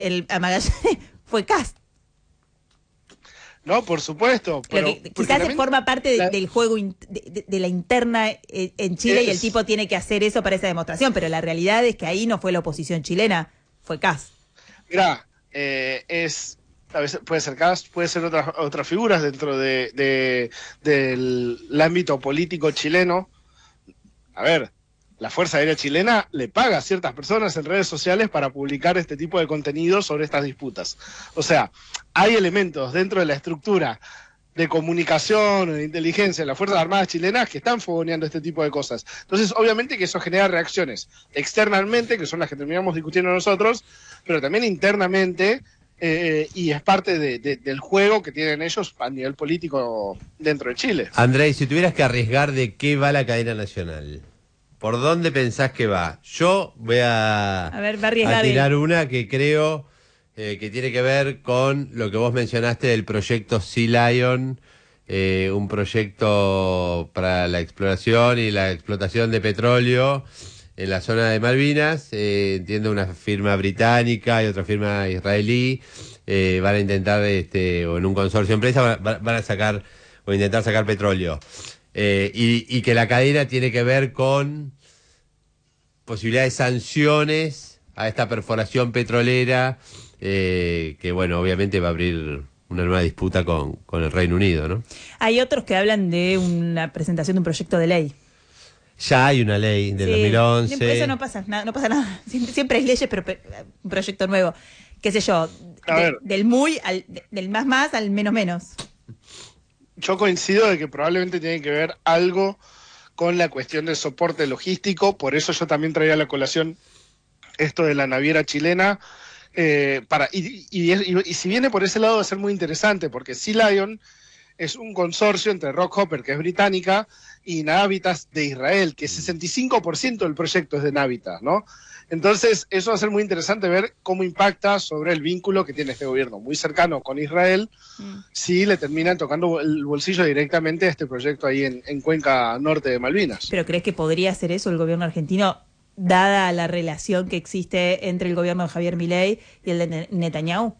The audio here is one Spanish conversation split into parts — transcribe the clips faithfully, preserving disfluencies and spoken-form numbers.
el, a Magallanes fue Kast. No, por supuesto. Pero, Lo que quizás también forma parte de, la, del juego in, de, de, de la interna en Chile es, y el tipo tiene que hacer eso para esa demostración, pero la realidad es que ahí no fue la oposición chilena, fue Kast. Mirá, eh, es... A veces puede ser Kast, puede ser otras otras figuras dentro de, de del ámbito político chileno. A ver, la Fuerza Aérea Chilena le paga a ciertas personas en redes sociales para publicar este tipo de contenido sobre estas disputas. O sea, hay elementos dentro de la estructura de comunicación o de inteligencia de las Fuerzas Armadas chilenas que están fogoneando este tipo de cosas. Entonces, obviamente que eso genera reacciones externamente, que son las que terminamos discutiendo nosotros, pero también internamente. Eh, y es parte de, de, del juego que tienen ellos a nivel político dentro de Chile. Andrés, si tuvieras que arriesgar, ¿de qué va la cadena nacional? ¿Por dónde pensás que va? Yo voy a, a, ver, va a, a tirar una que creo eh, que tiene que ver con lo que vos mencionaste del proyecto Sea Lion, eh, un proyecto para la exploración y la explotación de petróleo en la zona de Malvinas. Eh, entiendo una firma británica y otra firma israelí eh, van a intentar, este, o en un consorcio de empresas, van, van a sacar o intentar sacar petróleo. Eh, y, y que la cadena tiene que ver con posibilidades de sanciones a esta perforación petrolera, eh, que bueno, obviamente va a abrir una nueva disputa con, con el Reino Unido, ¿no? Hay otros que hablan de una presentación de un proyecto de ley. Ya hay una ley del sí, dos mil once. Eso no pasa nada, no pasa nada. Siempre, siempre hay leyes, pero un proyecto nuevo. Qué sé yo, de, del muy al de, del más más al menos menos. Yo coincido de que probablemente tiene que ver algo con la cuestión del soporte logístico, por eso yo también traía a la colación esto de la naviera chilena. Eh, para y, y, y, y si viene por ese lado va a ser muy interesante, porque Sea Lion es un consorcio entre Rockhopper, que es británica, y Navitas de Israel, que sesenta y cinco por ciento del proyecto es de Navitas, ¿no? Entonces, eso va a ser muy interesante ver cómo impacta sobre el vínculo que tiene este gobierno muy cercano con Israel, mm. si le terminan tocando el bolsillo directamente a este proyecto ahí en, en Cuenca Norte de Malvinas. ¿Pero crees que podría hacer eso el gobierno argentino, dada la relación que existe entre el gobierno de Javier Milei y el de Netanyahu?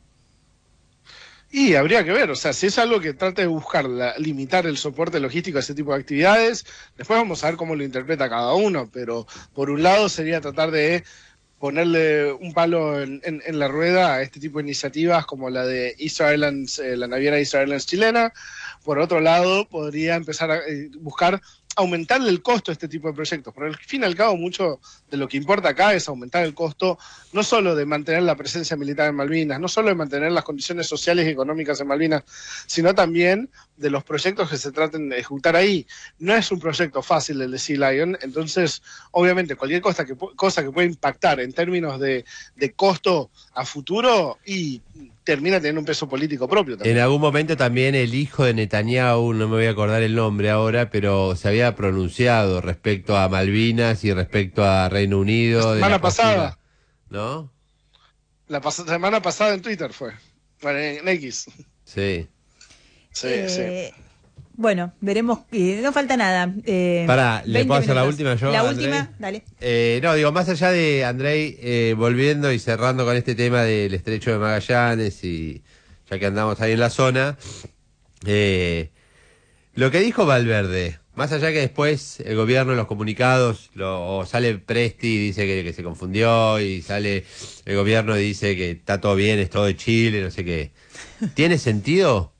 Y habría que ver, o sea, si es algo que trata de buscar la, limitar el soporte logístico a ese tipo de actividades, después vamos a ver cómo lo interpreta cada uno, pero por un lado sería tratar de ponerle un palo en, en, en la rueda a este tipo de iniciativas como la de East Islands, eh, la naviera East Islands chilena. Por otro lado, podría empezar a eh, buscar aumentarle el costo a este tipo de proyectos. Pero al fin y al cabo, mucho de lo que importa acá es aumentar el costo, no solo de mantener la presencia militar en Malvinas, no solo de mantener las condiciones sociales y económicas en Malvinas, sino también de los proyectos que se traten de ejecutar ahí. No es un proyecto fácil el de Sea Lion, entonces, obviamente, cualquier cosa que, cosa que pueda impactar en términos de, de costo a futuro y termina teniendo un peso político propio también. En algún momento también el hijo de Netanyahu, no me voy a acordar el nombre ahora, pero se había pronunciado respecto a Malvinas y respecto a Reino Unido. La semana pasada. ¿No? La pas semana pasada en Twitter fue. Bueno, en X. Sí. Sí, eh, sí. Bueno, veremos. Eh, no falta nada. Eh, Pará, ¿le puedo hacer la última yo? La Andrei? última, dale. Eh, no, digo, más allá de Andrei, eh, volviendo y cerrando con este tema del estrecho de Magallanes, y ya que andamos ahí en la zona, eh, lo que dijo Valverde, más allá que después el gobierno en los comunicados, lo, o sale Presti y dice que, que se confundió, y sale el gobierno y dice que está todo bien, es todo de Chile, no sé qué. ¿Tiene sentido?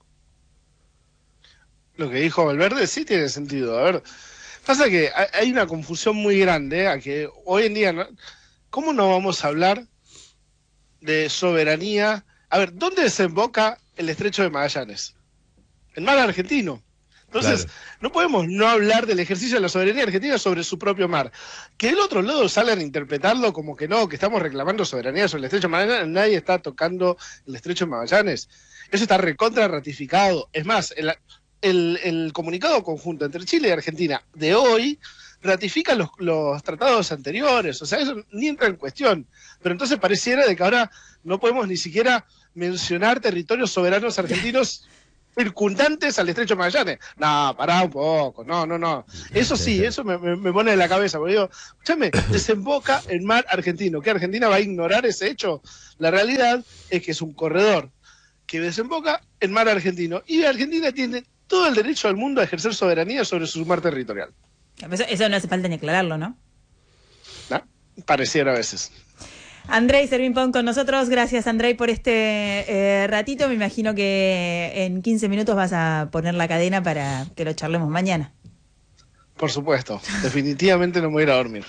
Lo que dijo Valverde sí tiene sentido. A ver, pasa que hay una confusión muy grande a que hoy en día, ¿no? ¿Cómo no vamos a hablar de soberanía? A ver, ¿dónde desemboca el estrecho de Magallanes? El mar argentino. Entonces, claro, no podemos no hablar del ejercicio de la soberanía argentina sobre su propio mar. Que del otro lado salgan a interpretarlo como que no, que estamos reclamando soberanía sobre el estrecho de Magallanes. Nadie está tocando el estrecho de Magallanes. Eso está recontra ratificado. Es más, el, el, el comunicado conjunto entre Chile y Argentina de hoy ratifica los, los tratados anteriores. O sea, eso ni entra en cuestión. Pero entonces pareciera de que ahora no podemos ni siquiera mencionar territorios soberanos argentinos circundantes al estrecho de Magallanes. No, pará un poco, no, no, no. Eso sí, eso me, me, me pone en la cabeza, porque digo, escúchame, desemboca en mar argentino. ¿Qué Argentina va a ignorar ese hecho? La realidad es que es un corredor que desemboca en mar argentino. Y Argentina tiene todo el derecho del mundo a ejercer soberanía sobre su mar territorial. Eso, eso no hace falta ni aclararlo, ¿no? ¿No? Pareciera a veces. Andrei Servín-Pon con nosotros. Gracias, Andrei, por este eh, ratito. Me imagino que en quince minutos vas a poner la cadena para que lo charlemos mañana. Por supuesto. Definitivamente no me voy a ir a dormir.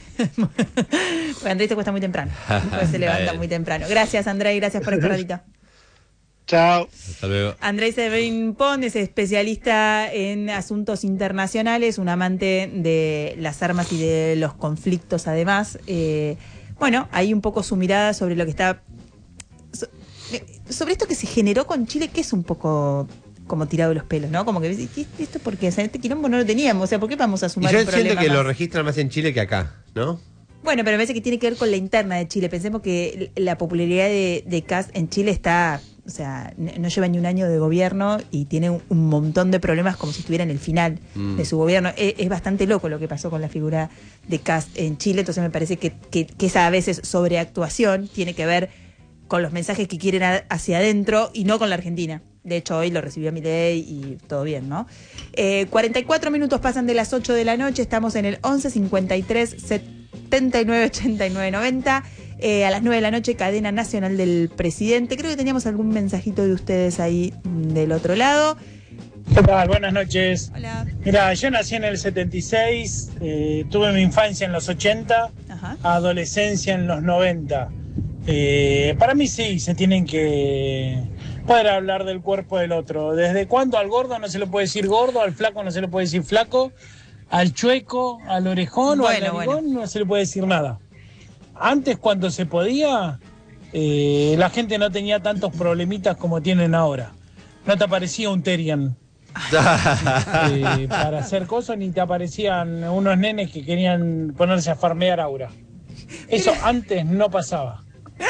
Pues Andrei se cuesta muy temprano. Pues se levanta muy temprano. Gracias, Andrei. Gracias por este ratito. Chao. Hasta luego. Andrei Servín-Pon es especialista en asuntos internacionales, un amante de las armas y de los conflictos, además. Eh, Bueno, hay un poco su mirada sobre lo que está... Sobre esto que se generó con Chile, que es un poco como tirado de los pelos, ¿no? Como que, ¿esto por qué? O sea, este quilombo no lo teníamos, o sea, ¿por qué vamos a sumar y yo un problema siento que más? lo registran más en Chile que acá, ¿no? Bueno, pero me parece que tiene que ver con la interna de Chile. Pensemos que la popularidad de, de Kast en Chile está... O sea, no lleva ni un año de gobierno y tiene un, un montón de problemas como si estuviera en el final mm. de su gobierno. Es, es bastante loco lo que pasó con la figura de Kast en Chile, entonces me parece que, que, que esa a veces sobreactuación tiene que ver con los mensajes que quieren a, hacia adentro y no con la Argentina. De hecho, hoy lo recibió Milei y todo bien, ¿no? Eh, cuarenta y cuatro minutos pasan de las ocho de la noche, estamos en el once cincuenta y tres setenta y nueve ochenta y nueve noventa. Eh, a las nueve de la noche, cadena nacional del presidente. Creo que teníamos algún mensajito de ustedes ahí del otro lado. ¿Qué tal? Buenas noches. Hola. Mira, yo nací en el setenta y seis, eh, tuve mi infancia en los ochenta, Ajá. adolescencia en los noventa. Eh, para mí sí, se tienen que poder hablar del cuerpo del otro. ¿Desde cuándo al gordo no se le puede decir gordo, al flaco no se le puede decir flaco, al chueco, al orejón Bueno, o al narigón bueno. no se le puede decir nada? Antes, cuando se podía, eh, la gente no tenía tantos problemitas como tienen ahora. No te aparecía un Terian eh, para hacer cosas, ni te aparecían unos nenes que querían ponerse a farmear aura. Eso antes no pasaba.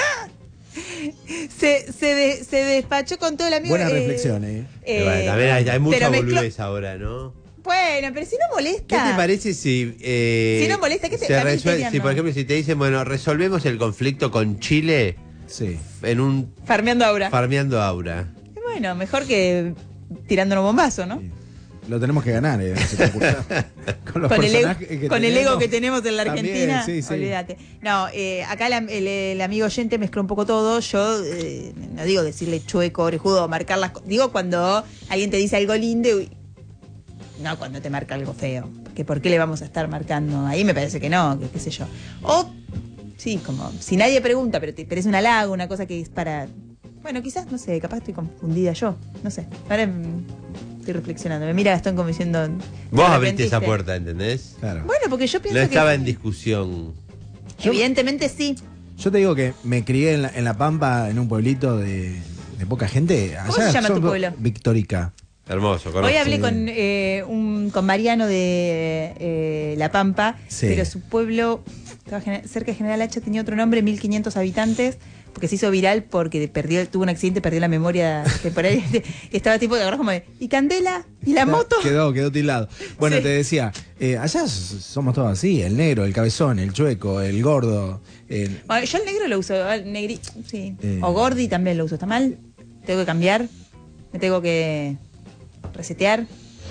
Se, se, de, se despachó con todo el amigo. Buena eh, reflexión, ¿eh? eh bueno, también hay, hay mucha pero boludez mezcló- ahora, ¿no? Bueno, pero si no molesta. ¿Qué te parece si... Eh, Si no molesta, ¿qué te- se a mí resuel- Terian Si, no. por ejemplo, si te dicen, bueno, resolvemos el conflicto con Chile Sí. en un... Farmeando aura. farmeando aura. Bueno, mejor que tirándonos bombazo, ¿no? Sí. Lo tenemos que ganar, ¿eh? ese concurso. Con, los Con el, ego, personajes que con el tenemos. ego que tenemos en la También, Argentina, sí, sí. olvídate. No, eh, acá la- el, el amigo oyente mezcló un poco todo. Yo eh, no digo decirle chueco, orejudo, marcar las cosas. Digo cuando alguien te dice algo lindo y no cuando te marca algo feo. Porque ¿por qué le vamos a estar marcando? Ahí me parece que no, que qué sé yo. O, sí, como si nadie pregunta, pero te parece un halago, una cosa que es para... Bueno, quizás, no sé, capaz estoy confundida yo. No sé. Ahora mm, estoy reflexionando. Me mira Gastón como diciendo... Vos ¿te abriste esa arrepentiste? puerta, ¿entendés? Claro. Bueno, porque yo pienso No estaba que... en discusión. Evidentemente sí. Yo te digo que me crié en la, en la Pampa, en un pueblito de, de poca gente. Allá ¿Cómo se llama tu somos pueblo? Victorica. Hermoso, Hoy conozco. hablé Sí. con eh, un con Mariano de eh, La Pampa, Sí. pero su pueblo estaba gener- cerca de General Hacha, tenía otro nombre, mil quinientos habitantes, porque se hizo viral porque perdió tuvo un accidente, perdió la memoria que por ahí que estaba tipo de agarrás como de ¿y Candela? ¿Y la moto? Quedó, quedó tildado. Bueno, Sí. te decía, eh, allá s- somos todos así, el negro, el cabezón, el chueco, el gordo. el- Bueno, yo el negro lo uso, el negri, sí. Eh. O Gordi también lo uso, ¿está mal? ¿Tengo que cambiar? ¿Me tengo que resetear?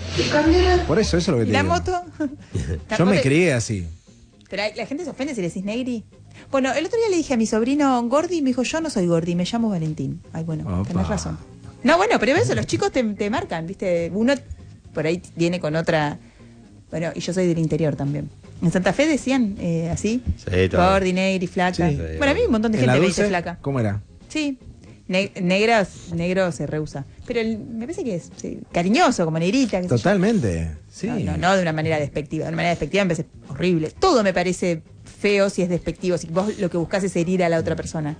Por eso, eso es lo que ¿Y te la digo. moto? Yo me Tampoco- crié así. Pero hay- la gente se ofende si le decís negri. Bueno, el otro día le dije a mi sobrino Gordi y me dijo, yo no soy Gordi, me llamo Valentín. Ay, bueno, Opa. tenés razón. No, bueno, pero eso, los chicos te, te marcan, ¿viste? Uno por ahí viene con otra... Bueno, y yo soy del interior también. En Santa Fe decían eh, así, Sí, todo. Gordi, negri, flaca. Sí. Bueno, a mí un montón de ¿En la gente me dulce? dice flaca. ¿Cómo era? Sí, Ne- negras, negro se rehúsa. Pero el- me parece que es sí, cariñoso, como negrita. qué sé yo. Totalmente. Sí. No, no, no de una manera despectiva. De una manera despectiva me parece horrible. Todo me parece feo si es despectivo, si vos lo que buscás es herir a la otra persona.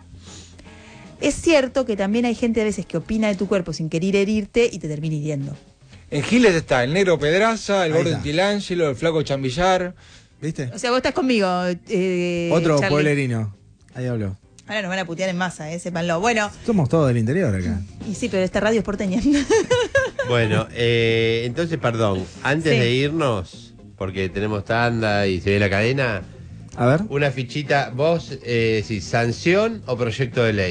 Es cierto que también hay gente a veces que opina de tu cuerpo sin querer herirte y te termina hiriendo. En Giles está el negro Pedraza, el Ahí gordo está. Intilangelo, el flaco Chambillar. ¿Viste? O sea, vos estás conmigo. eh, Otro Charlie. pueblerino. Ahí habló. Ahora nos van a putear en masa, eh, sépanlo. Bueno. Somos todos del interior acá. Y sí, pero esta radio es porteña. Bueno, eh, entonces, perdón, antes Sí. de irnos, porque tenemos tanda y se ve la cadena, A ver. una fichita, vos, eh, si sanción o proyecto de ley.